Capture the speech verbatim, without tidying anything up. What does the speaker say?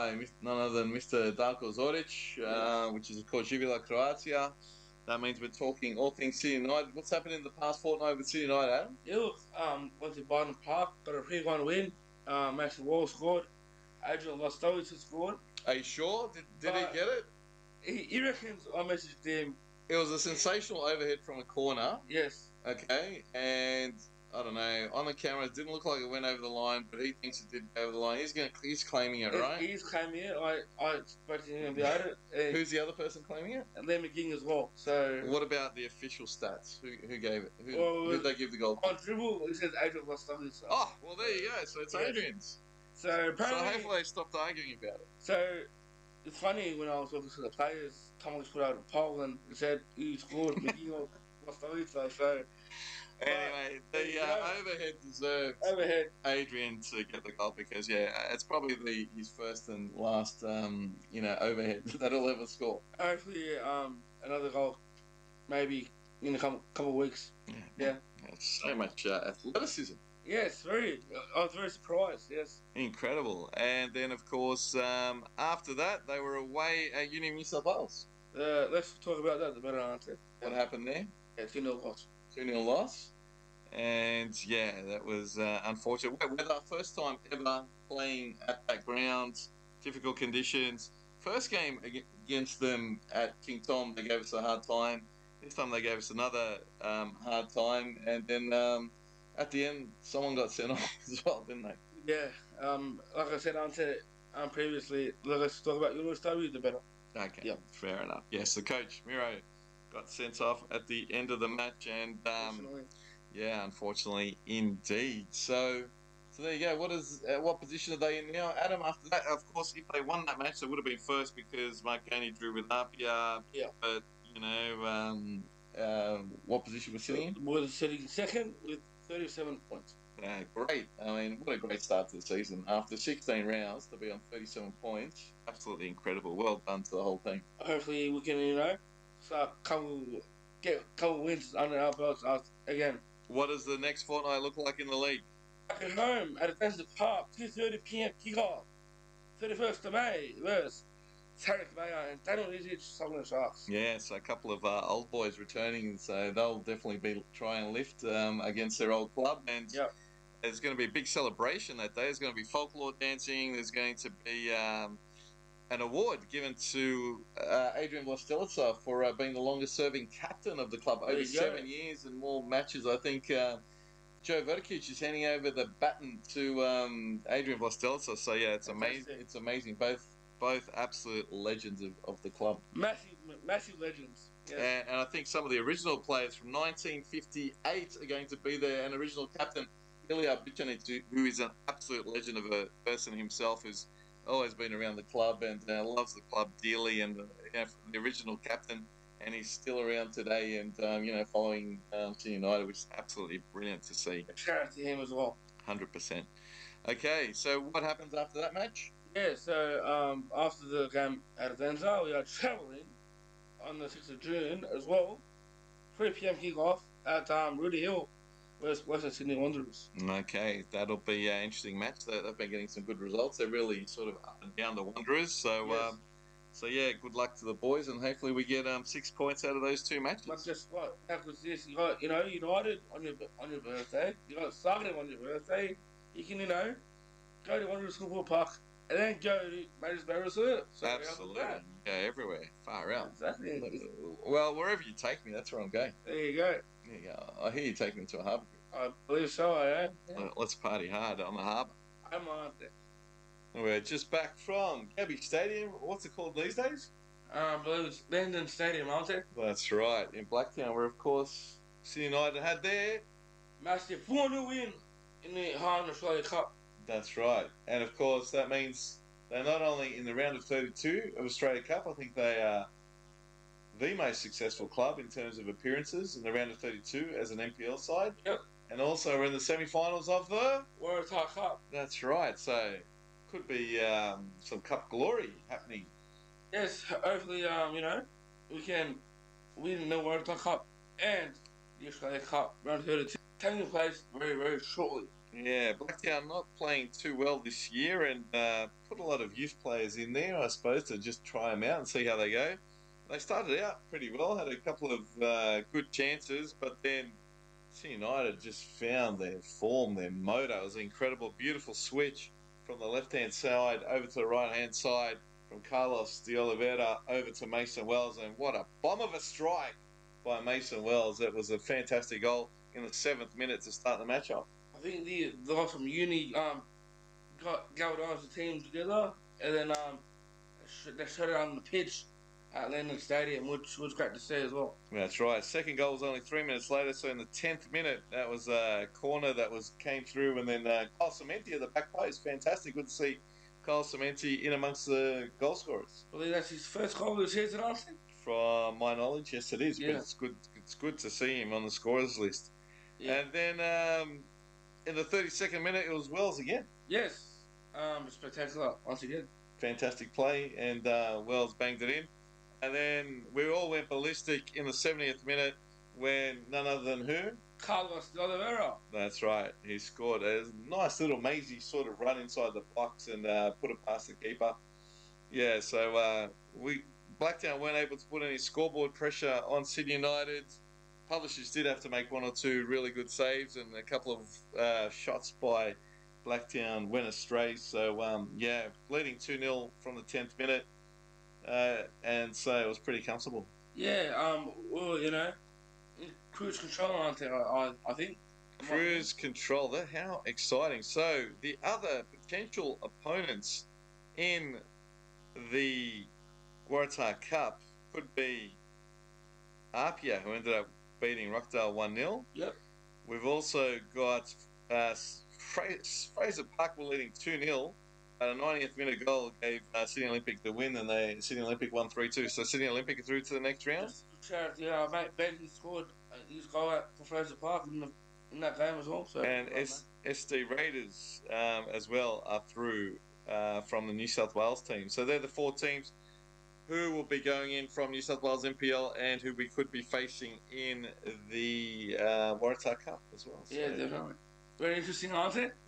by none other than Mister Darko Zoric, uh, which is called Živela Croatia. That means we're talking all things City United. What's happened in the past fortnight with City United, Adam? Yeah, look, um, went to Barton Park, got a three one win. Um, Max Wall scored. Adrian Lostovic scored. Are you sure? Did, did he But- get it? He, he reckons I messaged him. It was a sensational overhead from a corner, Yes. okay, and I don't know, on the camera it didn't look like it went over the line, but he thinks it did go over the line. He's gonna, he's claiming it, right? He's claiming it. I, I spoke to him about it. And, Who's the other person claiming it? and Liam McGing as well. So, What about the official stats? Who, who gave it? Who Well, who did they give the goal? on dribble, it says Adrian Lostovic. So, Oh, well, there you go. So it's Yeah. Adrian's. so So apparently. hopefully they stopped arguing about it. So it's funny when I was talking to the players, Thomas put out a poll and it said who scored McGee or Lostovic. So Anyway, the Yeah. uh, overhead deserved overhead, Adrian to get the goal because, yeah, it's probably the his first and last, um, you know, overhead that he'll ever score. hopefully um, another goal, maybe in a couple, couple of weeks. Yeah. Yeah. It's so much uh, athleticism. Yes, very. I was very surprised. Yes. Incredible. And then, of course, um, after that, they were away at Uni of New South Wales. Uh, let's talk about that. The better answer. What happened there? Yeah, two nil loss. two nil loss. And yeah, that was uh, unfortunate. We're the first time ever playing at that ground, difficult conditions. First game ag- against them at King Tom, they gave us a hard time. This time they gave us another um, hard time. And then um, at the end, someone got sent off as well, didn't they? Yeah. Um, like I said, answer um, previously. Let's talk about your story. The better. Okay, Yep. fair enough. Yes, the coach, Miro, got sent off at the end of the match. And um, Personally. yeah, unfortunately, indeed. So, so there you go. What is uh, what position are they in now, Adam? After that, of course, if they won that match, they would have been first because Marconi drew with Apia. Yeah. But you know, um, uh, what position we're sitting in? We're sitting second with thirty-seven points. Yeah, great. I mean, what a great start to the season. After sixteen rounds, to be on thirty-seven points, absolutely incredible. Well done to the whole team. Hopefully, we can, you know, start couple, get a couple wins under our belts uh, again. What does the next fortnight look like in the league? Back at home at Adventure Park, two thirty p.m. kickoff, thirty-first of May, versus Tarek Mayer and Daniel Izic, Southern Sharks. Yeah, so a couple of uh, old boys returning, so they'll definitely be trying to lift um, against their old club. And Yep. there's going to be a big celebration that day. There's going to be folklore dancing. There's going to be um, an award given to uh, Adrian Vlastelica for uh, being the longest-serving captain of the club, There over you go. seven years and more matches. I think uh, Joe Vodicic is handing over the baton to um, Adrian Vlastelica. So yeah, it's amazing. Fantastic. It's amazing. Both both absolute legends of, of the club. Massive, massive legends. Yes. And, and I think some of the original players from nineteen fifty-eight are going to be there. And original captain Ilya Bichanic, who is an absolute legend of a person himself, who's always been around the club and uh, loves the club dearly. And uh, you know, the original captain, and he's still around today. And um, you know, following um, City United, which is absolutely brilliant to see. Shout out to him as well. one hundred percent. Okay, so what happens after that match? Yeah, so um, after the game at Adenza, we are travelling on the sixth of June as well. three p.m. kickoff at um, Rudy Hill, West Western Sydney Wanderers. Okay, that'll be an interesting match. They- They've been getting some good results. They're really sort of up and down the Wanderers. So, Yes. um, so yeah, good luck to the boys, and hopefully we get um, six points out of those two matches. But guess what? After this, you got, you know, United on your on your birthday. You got Zagreb on your birthday. You can, you know, go to Wanderers Football Park and then go to Marisburg Reserve. So Absolutely, after yeah, everywhere, far that, out. Exactly. Well, wherever you take me, that's where I'm going. There you go. There you go. I hear you take me to a harbour. I believe so, I am. Yeah. Well, let's party hard on the harbour. I'm on there. We're just back from Gabby Stadium. What's it called these days? Um, I believe it's Linden Stadium, aren't it? That's right, in Blacktown, where of course City United had their. Massive four nil win in the Harden Australia Cup. That's right. And of course, that means they're not only in the round of thirty-two of Australia Cup, I think they are the most successful club in terms of appearances in the round of thirty-two as an N P L side. Yep. And also we're in the semi-finals of the... Waratah Cup. That's right. So could be um, some cup glory happening. Yes, hopefully, um, you know, we can win the Waratah Cup and the Australia Cup round thirty-two. Taking place very, very shortly. Yeah, Blacktown not playing too well this year, and uh, put a lot of youth players in there, I suppose, to just try them out and see how they go. They started out pretty well, had a couple of uh, good chances, but then Sydney United just found their form, their motor. It was an incredible, beautiful switch from the left-hand side over to the right-hand side, from Carlos de Oliveira over to Mason Wells, and what a bomb of a strike by Mason Wells. It was a fantastic goal in the seventh minute to start the match off. I think the the guys from uni um got galvanised the team together, and then um they shut it on the pitch at Lennon Stadium, which was great to see as well. That's right. Second goal was only three minutes later, so in the tenth minute, that was a corner that was came through, and then uh, Kyle Cementi at the back post. Fantastic. Good to see Kyle Cementi in amongst the goal scorers. I believe that's his first goal of the season, I think. From my knowledge, yes, it is. Yeah. But it's good. It's good to see him on the scorers list. Yeah. And then um, in the thirty-second minute, it was Wells again. Yes. Um, spectacular once again. Fantastic play, and uh, Wells banged it in. And then we all went ballistic in the seventieth minute when none other than who? Carlos de Oliveira. That's right. He scored a nice little mazy sort of run inside the box and uh, put it past the keeper. Yeah, so uh, we Blacktown weren't able to put any scoreboard pressure on Sydney United. Publishers did have to make one or two really good saves, and a couple of uh, shots by Blacktown went astray. So, um, yeah, leading two nil from the tenth minute. Uh, and so it was pretty comfortable. Yeah, um, well, you know, cruise control, aren't they? I, I, I think. Cruise control. That how exciting! So the other potential opponents in the Waratah Cup could be Apia, who ended up beating Rockdale one nil. Yep. We've also got uh, Fraser Park were leading two nil. A ninetieth minute goal gave uh, Sydney Olympic the win, and they Sydney Olympic won three two. So Sydney Olympic are through to the next round. Yeah, mate, Benton scored his goal for Fraser Park in, the, in that game as well. So and well, S- SD Raiders um, as well are through uh, from the New South Wales team. So they're the four teams who will be going in from New South Wales N P L and who we could be facing in the uh, Waratah Cup as well. Yeah, so, definitely. Very interesting, aren't it?